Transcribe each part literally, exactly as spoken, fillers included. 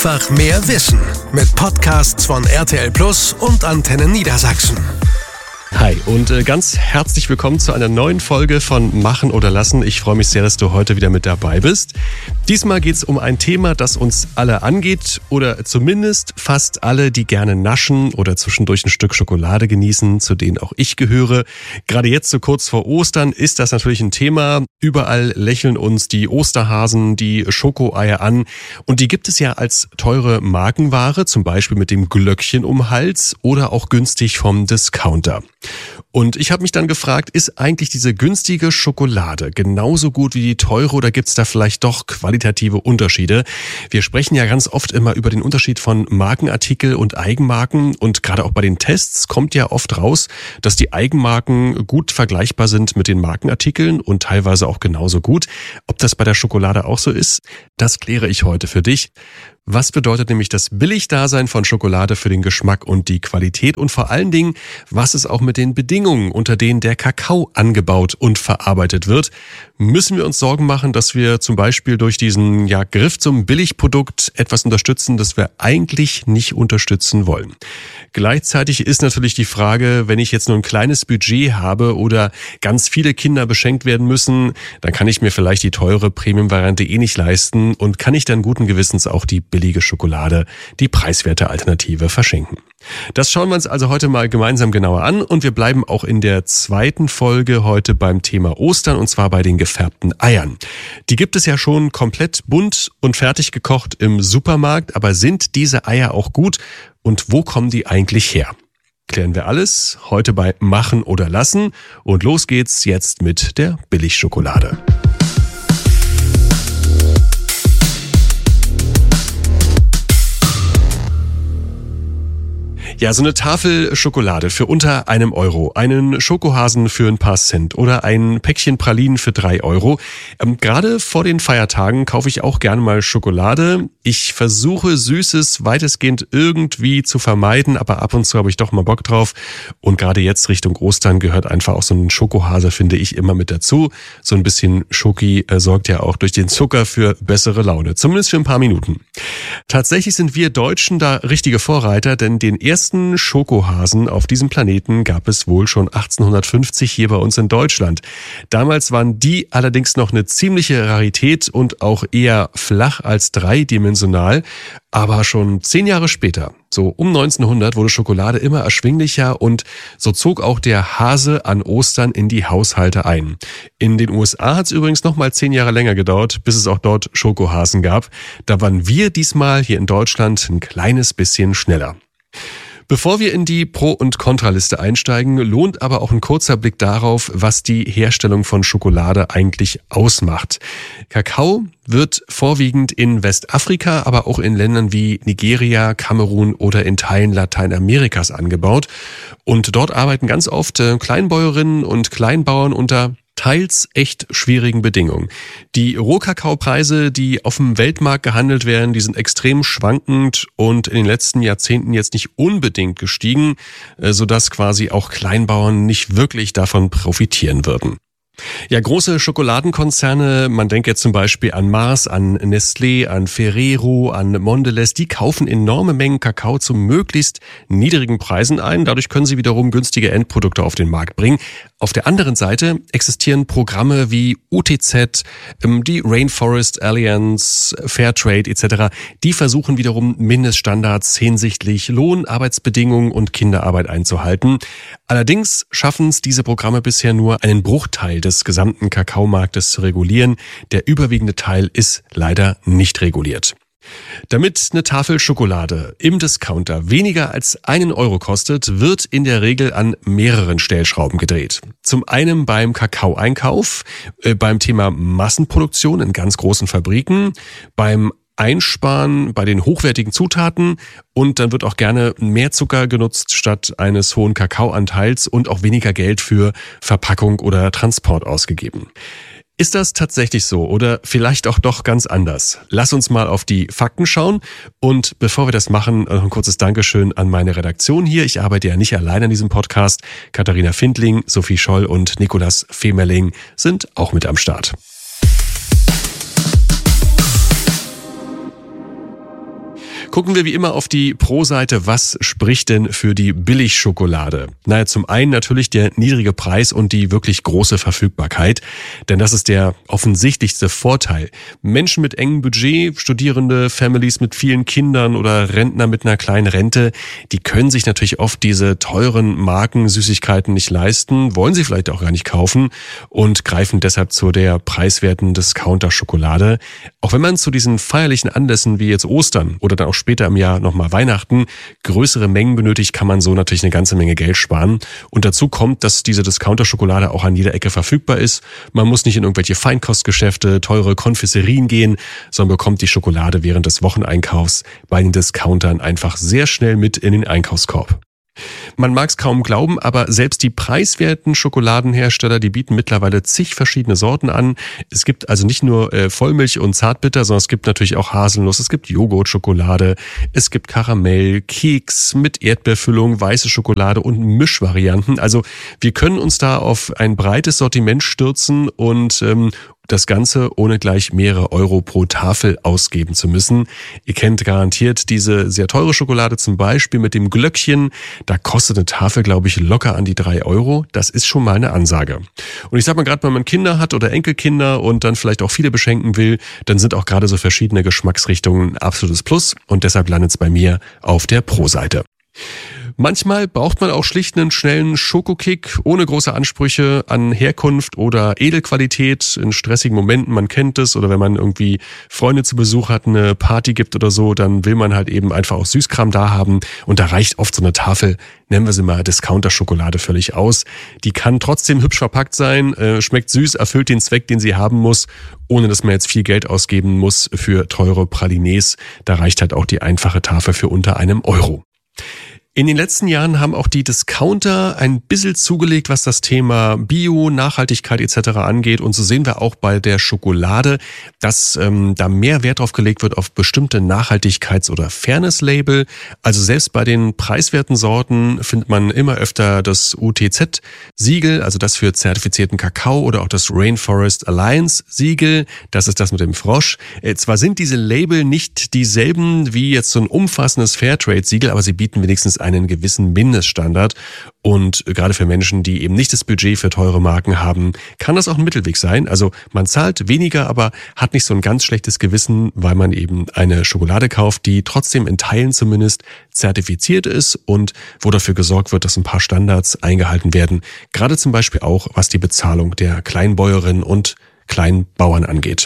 Einfach mehr Wissen mit Podcasts von R T L Plus und Antenne Niedersachsen. Hi und äh, ganz herzlich willkommen zu einer neuen Folge von Machen oder Lassen. Ich freue mich sehr, dass du heute wieder mit dabei bist. Diesmal geht es um ein Thema, das uns alle angeht oder zumindest fast alle, die gerne naschen oder zwischendurch ein Stück Schokolade genießen, zu denen auch ich gehöre. Gerade jetzt so kurz vor Ostern ist das natürlich ein Thema. Überall lächeln uns die Osterhasen, die Schokoeier an und die gibt es ja als teure Markenware, zum Beispiel mit dem Glöckchen um den Hals oder auch günstig vom Discounter. Und ich habe mich dann gefragt, ist eigentlich diese günstige Schokolade genauso gut wie die teure oder gibt es da vielleicht doch qualitative Unterschiede? Wir sprechen ja ganz oft immer über den Unterschied von Markenartikel und Eigenmarken und gerade auch bei den Tests kommt ja oft raus, dass die Eigenmarken gut vergleichbar sind mit den Markenartikeln und teilweise auch genauso gut. Ob das bei der Schokolade auch so ist, das kläre ich heute für dich. Was bedeutet nämlich das Billigdasein von Schokolade für den Geschmack und die Qualität und vor allen Dingen, was ist auch mit den Bedingungen, unter denen der Kakao angebaut und verarbeitet wird? Müssen wir uns Sorgen machen, dass wir zum Beispiel durch diesen ja, Griff zum Billigprodukt etwas unterstützen, das wir eigentlich nicht unterstützen wollen? Gleichzeitig ist natürlich die Frage, wenn ich jetzt nur ein kleines Budget habe oder ganz viele Kinder beschenkt werden müssen, dann kann ich mir vielleicht die teure Premium-Variante eh nicht leisten und kann ich dann guten Gewissens auch die billige Schokolade, die preiswerte Alternative verschenken. Das schauen wir uns also heute mal gemeinsam genauer an und wir bleiben auch in der zweiten Folge heute beim Thema Ostern und zwar bei den gefärbten Eiern. Die gibt es ja schon komplett bunt und fertig gekocht im Supermarkt, aber sind diese Eier auch gut und wo kommen die eigentlich her? Klären wir alles heute bei Machen oder Lassen und los geht's jetzt mit der Billigschokolade. Ja, so eine Tafel Schokolade für unter einem Euro, einen Schokohasen für ein paar Cent oder ein Päckchen Pralinen für drei Euro. Ähm, gerade vor den Feiertagen kaufe ich auch gerne mal Schokolade. Ich versuche Süßes weitestgehend irgendwie zu vermeiden, aber ab und zu habe ich doch mal Bock drauf. Und gerade jetzt Richtung Ostern gehört einfach auch so ein Schokohase, finde ich, immer mit dazu. So ein bisschen Schoki äh, sorgt ja auch durch den Zucker für bessere Laune, zumindest für ein paar Minuten. Tatsächlich sind wir Deutschen da richtige Vorreiter, denn den ersten Schokohasen auf diesem Planeten gab es wohl schon achtzehnhundertfünfzig hier bei uns in Deutschland. Damals waren die allerdings noch eine ziemliche Rarität und auch eher flach als dreidimensional. Aber schon zehn Jahre später, so um neunzehnhundert, wurde Schokolade immer erschwinglicher und so zog auch der Hase an Ostern in die Haushalte ein. In den U S A hat es übrigens noch mal zehn Jahre länger gedauert, bis es auch dort Schokohasen gab. Da waren wir diesmal hier in Deutschland ein kleines bisschen schneller. Bevor wir in die Pro- und Kontraliste einsteigen, lohnt aber auch ein kurzer Blick darauf, was die Herstellung von Schokolade eigentlich ausmacht. Kakao wird vorwiegend in Westafrika, aber auch in Ländern wie Nigeria, Kamerun oder in Teilen Lateinamerikas angebaut. Und dort arbeiten ganz oft Kleinbäuerinnen und Kleinbauern unter teils echt schwierigen Bedingungen. Die Rohkakaopreise, die auf dem Weltmarkt gehandelt werden, die sind extrem schwankend und in den letzten Jahrzehnten jetzt nicht unbedingt gestiegen, sodass quasi auch Kleinbauern nicht wirklich davon profitieren würden. Ja, große Schokoladenkonzerne, man denkt jetzt zum Beispiel an Mars, an Nestlé, an Ferrero, an Mondelez, die kaufen enorme Mengen Kakao zu möglichst niedrigen Preisen ein. Dadurch können sie wiederum günstige Endprodukte auf den Markt bringen. Auf der anderen Seite existieren Programme wie U T Z, die Rainforest Alliance, Fairtrade et cetera. Die versuchen wiederum Mindeststandards hinsichtlich Lohn, Arbeitsbedingungen und Kinderarbeit einzuhalten. Allerdings schaffen es diese Programme bisher nur, einen Bruchteil des gesamten Kakaomarktes zu regulieren. Der überwiegende Teil ist leider nicht reguliert. Damit eine Tafel Schokolade im Discounter weniger als einen Euro kostet, wird in der Regel an mehreren Stellschrauben gedreht. Zum einen beim Kakaoeinkauf, äh, beim Thema Massenproduktion in ganz großen Fabriken, beim Einsparen bei den hochwertigen Zutaten und dann wird auch gerne mehr Zucker genutzt statt eines hohen Kakaoanteils und auch weniger Geld für Verpackung oder Transport ausgegeben. Ist das tatsächlich so oder vielleicht auch doch ganz anders? Lass uns mal auf die Fakten schauen und bevor wir das machen, ein kurzes Dankeschön an meine Redaktion hier. Ich arbeite ja nicht allein an diesem Podcast. Katharina Findling, Sophie Scholl und Nikolas Femerling sind auch mit am Start. Gucken wir wie immer auf die Pro-Seite. Was spricht denn für die Billigschokolade? Naja, zum einen natürlich der niedrige Preis und die wirklich große Verfügbarkeit. Denn das ist der offensichtlichste Vorteil. Menschen mit engem Budget, Studierende, Families mit vielen Kindern oder Rentner mit einer kleinen Rente, die können sich natürlich oft diese teuren Marken Süßigkeiten nicht leisten, wollen sie vielleicht auch gar nicht kaufen und greifen deshalb zu der preiswerten Discounter-Schokolade. Auch wenn man zu diesen feierlichen Anlässen wie jetzt Ostern oder dann auch später im Jahr nochmal Weihnachten größere Mengen benötigt, kann man so natürlich eine ganze Menge Geld sparen. Und dazu kommt, dass diese Discounter-Schokolade auch an jeder Ecke verfügbar ist. Man muss nicht in irgendwelche Feinkostgeschäfte, teure Konfiserien gehen, sondern bekommt die Schokolade während des Wocheneinkaufs bei den Discountern einfach sehr schnell mit in den Einkaufskorb. Man mag es kaum glauben, aber selbst die preiswerten Schokoladenhersteller, die bieten mittlerweile zig verschiedene Sorten an. Es gibt also nicht nur äh, Vollmilch und Zartbitter, sondern es gibt natürlich auch Haselnuss, es gibt Joghurtschokolade, es gibt Karamell, Keks mit Erdbeerfüllung, weiße Schokolade und Mischvarianten. Also wir können uns da auf ein breites Sortiment stürzen und ähm, das Ganze ohne gleich mehrere Euro pro Tafel ausgeben zu müssen. Ihr kennt garantiert diese sehr teure Schokolade, zum Beispiel mit dem Glöckchen. Da kostet eine Tafel, glaube ich, locker an die drei Euro. Das ist schon mal eine Ansage. Und ich sag mal, gerade wenn man Kinder hat oder Enkelkinder und dann vielleicht auch viele beschenken will, dann sind auch gerade so verschiedene Geschmacksrichtungen ein absolutes Plus. Und deshalb landet es bei mir auf der Pro-Seite. Manchmal braucht man auch schlicht einen schnellen Schokokick ohne große Ansprüche an Herkunft oder Edelqualität in stressigen Momenten. Man kennt es, oder wenn man irgendwie Freunde zu Besuch hat, eine Party gibt oder so, dann will man halt eben einfach auch Süßkram da haben. Und da reicht oft so eine Tafel, nennen wir sie mal Discounter-Schokolade, völlig aus. Die kann trotzdem hübsch verpackt sein, äh, schmeckt süß, erfüllt den Zweck, den sie haben muss, ohne dass man jetzt viel Geld ausgeben muss für teure Pralines. Da reicht halt auch die einfache Tafel für unter einem Euro. In den letzten Jahren haben auch die Discounter ein bisschen zugelegt, was das Thema Bio, Nachhaltigkeit et cetera angeht. Und so sehen wir auch bei der Schokolade, dass ähm, da mehr Wert drauf gelegt wird auf bestimmte Nachhaltigkeits- oder Fairness-Label. Also selbst bei den preiswerten Sorten findet man immer öfter das U T Z-Siegel, also das für zertifizierten Kakao, oder auch das Rainforest Alliance-Siegel. Das ist das mit dem Frosch. Äh, zwar sind diese Label nicht dieselben wie jetzt so ein umfassendes Fairtrade-Siegel, aber sie bieten wenigstens einen gewissen Mindeststandard. Und gerade für Menschen, die eben nicht das Budget für teure Marken haben, kann das auch ein Mittelweg sein. Also man zahlt weniger, aber hat nicht so ein ganz schlechtes Gewissen, weil man eben eine Schokolade kauft, die trotzdem in Teilen zumindest zertifiziert ist und wo dafür gesorgt wird, dass ein paar Standards eingehalten werden. Gerade zum Beispiel auch, was die Bezahlung der Kleinbäuerinnen und Kleinbauern angeht.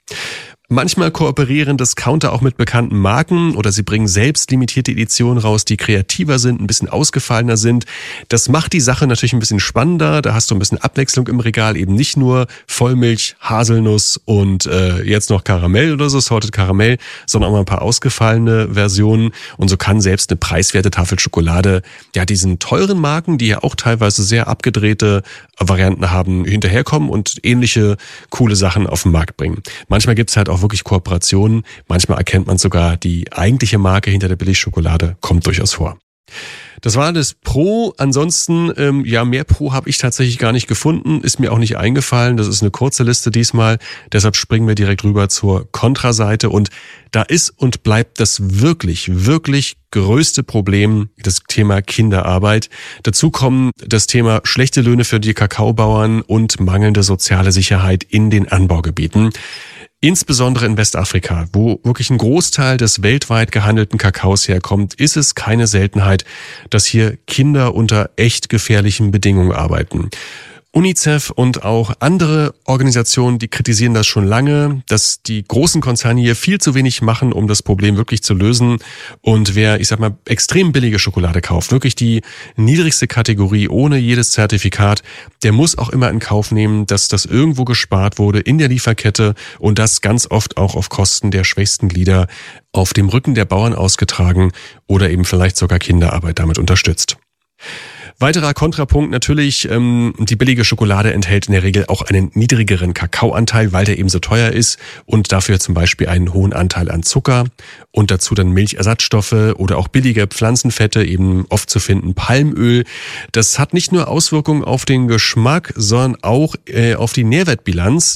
Manchmal kooperieren Discounter auch mit bekannten Marken oder sie bringen selbst limitierte Editionen raus, die kreativer sind, ein bisschen ausgefallener sind. Das macht die Sache natürlich ein bisschen spannender. Da hast du ein bisschen Abwechslung im Regal, eben nicht nur Vollmilch, Haselnuss und äh, jetzt noch Karamell oder so, Salted Karamell, sondern auch mal ein paar ausgefallene Versionen. Und so kann selbst eine preiswerte Tafel Schokolade ja diesen teuren Marken, die ja auch teilweise sehr abgedrehte Varianten haben, hinterherkommen und ähnliche coole Sachen auf den Markt bringen. Manchmal gibt's halt auch wirklich Kooperationen. Manchmal erkennt man sogar, die eigentliche Marke hinter der Billigschokolade kommt durchaus vor. Das war das Pro. Ansonsten, ähm, ja, mehr Pro habe ich tatsächlich gar nicht gefunden. Ist mir auch nicht eingefallen. Das ist eine kurze Liste diesmal. Deshalb springen wir direkt rüber zur Kontraseite. Und da ist und bleibt das wirklich, wirklich größte Problem das Thema Kinderarbeit. Dazu kommen das Thema schlechte Löhne für die Kakaobauern und mangelnde soziale Sicherheit in den Anbaugebieten. Insbesondere in Westafrika, wo wirklich ein Großteil des weltweit gehandelten Kakaos herkommt, ist es keine Seltenheit, dass hier Kinder unter echt gefährlichen Bedingungen arbeiten. UNICEF und auch andere Organisationen, die kritisieren das schon lange, dass die großen Konzerne hier viel zu wenig machen, um das Problem wirklich zu lösen. Und wer, ich sag mal, extrem billige Schokolade kauft, wirklich die niedrigste Kategorie ohne jedes Zertifikat, der muss auch immer in Kauf nehmen, dass das irgendwo gespart wurde in der Lieferkette und das ganz oft auch auf Kosten der schwächsten Glieder auf dem Rücken der Bauern ausgetragen oder eben vielleicht sogar Kinderarbeit damit unterstützt. Weiterer Kontrapunkt natürlich, ähm, die billige Schokolade enthält in der Regel auch einen niedrigeren Kakaoanteil, weil der eben so teuer ist und dafür zum Beispiel einen hohen Anteil an Zucker und dazu dann Milchersatzstoffe oder auch billige Pflanzenfette, eben oft zu finden Palmöl. Das hat nicht nur Auswirkungen auf den Geschmack, sondern auch äh, auf die Nährwertbilanz.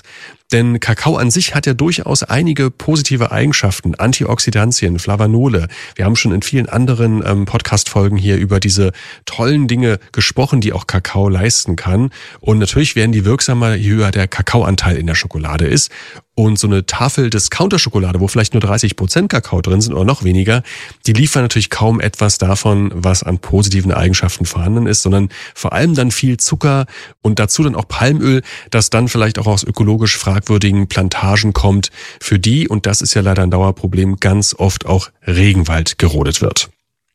Denn Kakao an sich hat ja durchaus einige positive Eigenschaften, Antioxidantien, Flavanole. Wir haben schon in vielen anderen ähm, Podcast-Folgen hier über diese tollen Dinge gesprochen, die auch Kakao leisten kann. Und natürlich werden die wirksamer, je höher der Kakaoanteil in der Schokolade ist. Und so eine Tafel Discounter-Schokolade, wo vielleicht nur dreißig Prozent Kakao drin sind oder noch weniger, die liefern natürlich kaum etwas davon, was an positiven Eigenschaften vorhanden ist, sondern vor allem dann viel Zucker und dazu dann auch Palmöl, das dann vielleicht auch aus ökologisch fragwürdigen Plantagen kommt, für die, und das ist ja leider ein Dauerproblem, ganz oft auch Regenwald gerodet wird.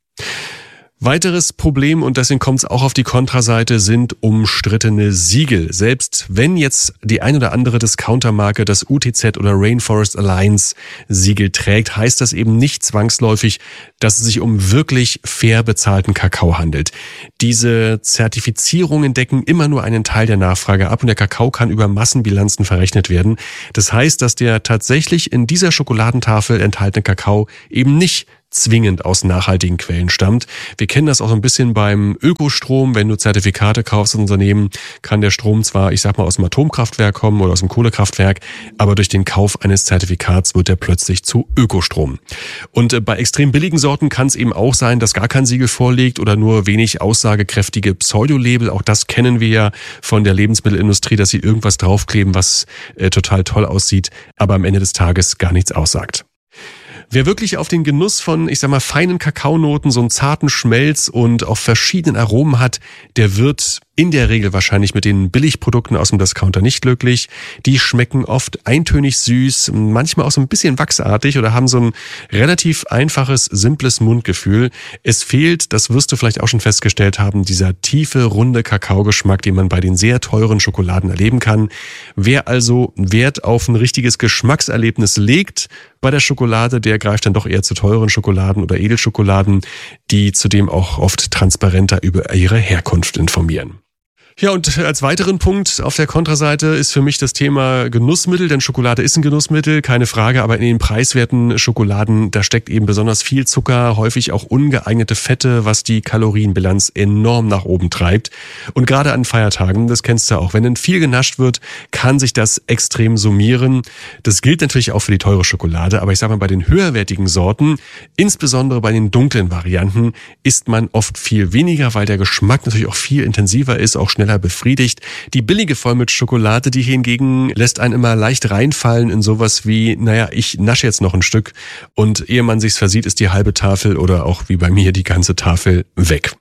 Weiteres Problem, und deswegen kommt es auch auf die Kontraseite, sind umstrittene Siegel. Selbst wenn jetzt die ein oder andere Discountermarke das U T Z oder Rainforest Alliance Siegel trägt, heißt das eben nicht zwangsläufig, dass es sich um wirklich fair bezahlten Kakao handelt. Diese Zertifizierungen decken immer nur einen Teil der Nachfrage ab und der Kakao kann über Massenbilanzen verrechnet werden. Das heißt, dass der tatsächlich in dieser Schokoladentafel enthaltene Kakao eben nicht zwingend aus nachhaltigen Quellen stammt. Wir kennen das auch so ein bisschen beim Ökostrom. Wenn du Zertifikate kaufst in Unternehmen, kann der Strom zwar, ich sag mal, aus dem Atomkraftwerk kommen oder aus dem Kohlekraftwerk, aber durch den Kauf eines Zertifikats wird er plötzlich zu Ökostrom. Und bei extrem billigen Sorten kann es eben auch sein, dass gar kein Siegel vorliegt oder nur wenig aussagekräftige Pseudolabel. Auch das kennen wir ja von der Lebensmittelindustrie, dass sie irgendwas draufkleben, was äh, total toll aussieht, aber am Ende des Tages gar nichts aussagt. Wer wirklich auf den Genuss von, ich sag mal, feinen Kakaonoten, so einen zarten Schmelz und auch verschiedenen Aromen hat, der wird in der Regel wahrscheinlich mit den Billigprodukten aus dem Discounter nicht glücklich. Die schmecken oft eintönig süß, manchmal auch so ein bisschen wachsartig oder haben so ein relativ einfaches, simples Mundgefühl. Es fehlt, das wirst du vielleicht auch schon festgestellt haben, dieser tiefe, runde Kakaogeschmack, den man bei den sehr teuren Schokoladen erleben kann. Wer also Wert auf ein richtiges Geschmackserlebnis legt bei der Schokolade, der greift dann doch eher zu teuren Schokoladen oder Edelschokoladen, die zudem auch oft transparenter über ihre Herkunft informieren. Ja, und als weiteren Punkt auf der Kontraseite ist für mich das Thema Genussmittel, denn Schokolade ist ein Genussmittel, keine Frage, aber in den preiswerten Schokoladen, da steckt eben besonders viel Zucker, häufig auch ungeeignete Fette, was die Kalorienbilanz enorm nach oben treibt. Und gerade an Feiertagen, das kennst du auch, wenn dann viel genascht wird, kann sich das extrem summieren. Das gilt natürlich auch für die teure Schokolade, aber ich sage mal, bei den höherwertigen Sorten, insbesondere bei den dunklen Varianten, isst man oft viel weniger, weil der Geschmack natürlich auch viel intensiver ist, auch schneller befriedigt. Die billige Vollmilchschokolade, die hingegen lässt einen immer leicht reinfallen in sowas wie, naja, ich nasche jetzt noch ein Stück und ehe man sich's versieht, ist die halbe Tafel oder auch wie bei mir die ganze Tafel weg.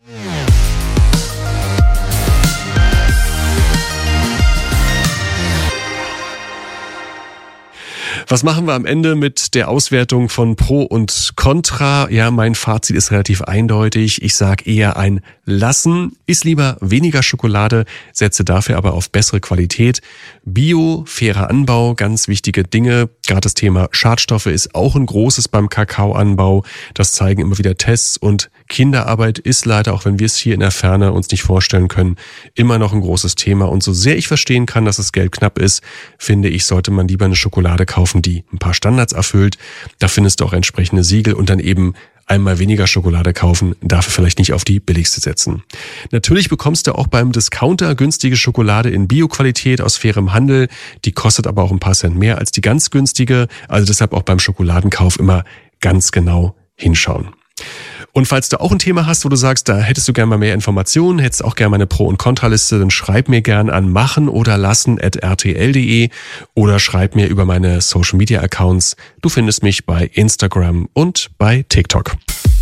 Was machen wir am Ende mit der Auswertung von Pro und Contra? Ja, mein Fazit ist relativ eindeutig. Ich sage eher ein Lassen. Iss lieber weniger Schokolade, setze dafür aber auf bessere Qualität. Bio, fairer Anbau, ganz wichtige Dinge. Gerade das Thema Schadstoffe ist auch ein großes beim Kakaoanbau. Das zeigen immer wieder Tests. Und Kinderarbeit ist leider, auch wenn wir es hier in der Ferne uns nicht vorstellen können, immer noch ein großes Thema. Und so sehr ich verstehen kann, dass das Geld knapp ist, finde ich, sollte man lieber eine Schokolade kaufen, die ein paar Standards erfüllt. Da findest du auch entsprechende Siegel und dann eben einmal weniger Schokolade kaufen, dafür vielleicht nicht auf die billigste setzen. Natürlich bekommst du auch beim Discounter günstige Schokolade in Bio-Qualität aus fairem Handel. Die kostet aber auch ein paar Cent mehr als die ganz günstige. Also deshalb auch beim Schokoladenkauf immer ganz genau hinschauen. Und falls du auch ein Thema hast, wo du sagst, da hättest du gerne mal mehr Informationen, hättest auch gerne mal eine Pro- und Kontraliste, dann schreib mir gerne an machen oder lassen at r t l punkt d e oder schreib mir über meine Social Media Accounts. Du findest mich bei Instagram und bei TikTok.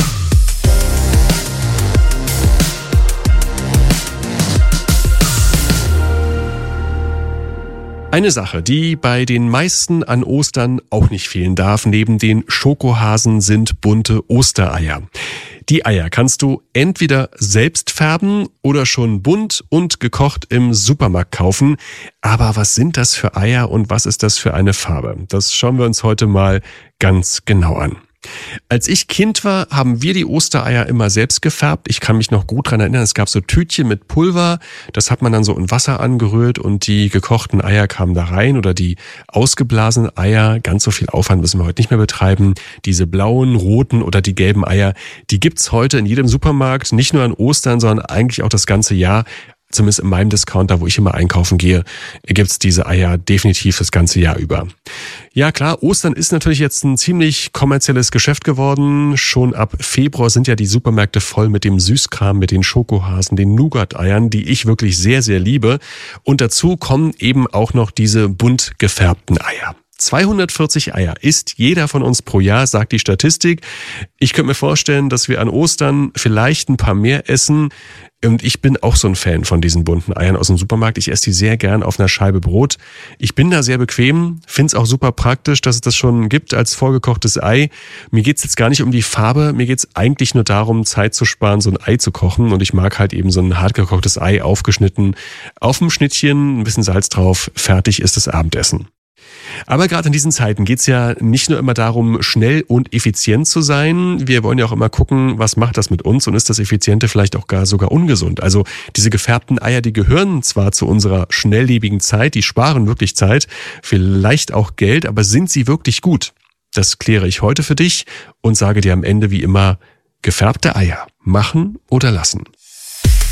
Eine Sache, die bei den meisten an Ostern auch nicht fehlen darf, neben den Schokohasen, sind bunte Ostereier. Die Eier kannst du entweder selbst färben oder schon bunt und gekocht im Supermarkt kaufen. Aber was sind das für Eier und was ist das für eine Farbe? Das schauen wir uns heute mal ganz genau an. Als ich Kind war, haben wir die Ostereier immer selbst gefärbt. Ich kann mich noch gut dran erinnern, es gab so Tütchen mit Pulver, das hat man dann so in Wasser angerührt und die gekochten Eier kamen da rein oder die ausgeblasenen Eier. Ganz so viel Aufwand müssen wir heute nicht mehr betreiben. Diese blauen, roten oder die gelben Eier, die gibt's heute in jedem Supermarkt, nicht nur an Ostern, sondern eigentlich auch das ganze Jahr. Zumindest in meinem Discounter, wo ich immer einkaufen gehe, gibt's diese Eier definitiv das ganze Jahr über. Ja klar, Ostern ist natürlich jetzt ein ziemlich kommerzielles Geschäft geworden. Schon ab Februar sind ja die Supermärkte voll mit dem Süßkram, mit den Schokohasen, den Nougat-Eiern, die ich wirklich sehr, sehr liebe. Und dazu kommen eben auch noch diese bunt gefärbten Eier. zweihundertvierzig Eier isst jeder von uns pro Jahr, sagt die Statistik. Ich könnte mir vorstellen, dass wir an Ostern vielleicht ein paar mehr essen. Und ich bin auch so ein Fan von diesen bunten Eiern aus dem Supermarkt. Ich esse die sehr gern auf einer Scheibe Brot. Ich bin da sehr bequem, finde es auch super praktisch, dass es das schon gibt als vorgekochtes Ei. Mir geht's jetzt gar nicht um die Farbe, mir geht's eigentlich nur darum, Zeit zu sparen, so ein Ei zu kochen. Und ich mag halt eben so ein hart gekochtes Ei aufgeschnitten, auf dem Schnittchen, ein bisschen Salz drauf, fertig ist das Abendessen. Aber gerade in diesen Zeiten geht's ja nicht nur immer darum, schnell und effizient zu sein. Wir wollen ja auch immer gucken, was macht das mit uns und ist das Effiziente vielleicht auch gar sogar ungesund. Also diese gefärbten Eier, die gehören zwar zu unserer schnelllebigen Zeit, die sparen wirklich Zeit, vielleicht auch Geld, aber sind sie wirklich gut? Das kläre ich heute für dich und sage dir am Ende wie immer, gefärbte Eier machen oder lassen.